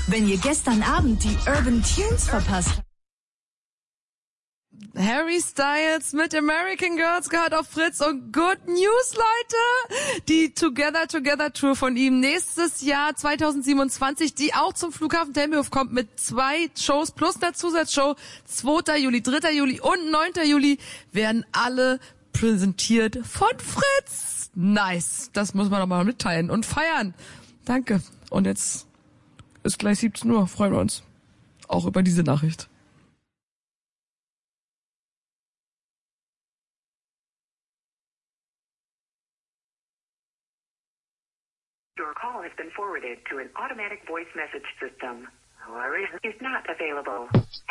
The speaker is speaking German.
Wenn ihr gestern Abend die Urban Tunes verpasst habt. Harry Styles mit American Girls gehört auf Fritz und Good News, Leute! Die Together Tour von ihm nächstes Jahr 2027, die auch zum Flughafen Tempelhof kommt mit 2 Shows plus einer Zusatzshow. 2. Juli, 3. Juli und 9. Juli werden alle präsentiert von Fritz. Nice, das muss man doch mal mitteilen und feiern. Danke. Und jetzt ist gleich 17 Uhr, freuen wir uns. Auch über diese Nachricht. Your call has been forwarded to an automatic voice message system. However, is not available.